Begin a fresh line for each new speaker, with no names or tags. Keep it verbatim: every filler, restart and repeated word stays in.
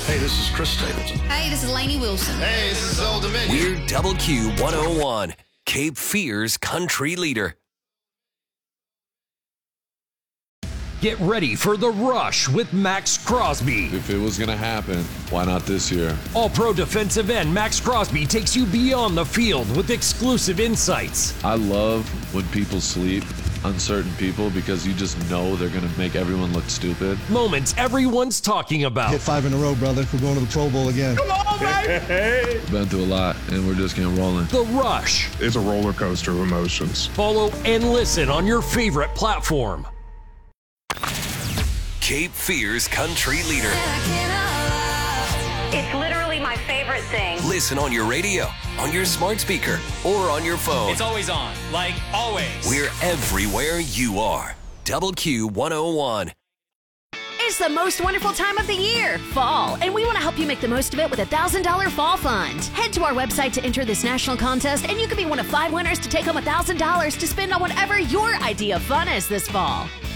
Hey, this is Chris Stapleton.
Hey, this is Lainey Wilson.
Hey, this is Old Dominion.
We're W Q one oh one, Cape Fear's country leader.
Get ready for The Rush with Max Crosby.
If it was going to happen, why not this year?
All-pro defensive end Max Crosby takes you beyond the field with exclusive insights.
I love when people sleep, uncertain people, because you just know they're going to make everyone look stupid.
Moments everyone's talking about.
Hit five in a row, brother. We're going to the Pro Bowl again.
Come on, baby!
Been through a lot, and we're just getting rolling.
The Rush.
It's a roller coaster of emotions.
Follow and listen on your favorite platform.
Cape Fear's country leader.
It's literally my favorite thing.
Listen on your radio, on your smart speaker, or on your phone.
It's always on, like always.
We're everywhere you are. W Q one oh one.
It's the most wonderful time of the year, fall, and we want to help you make the most of it with a one thousand dollars Fall Fund. Head to our website to enter this national contest, and you could be one of five winners to take home one thousand dollars to spend on whatever your idea of fun is this fall.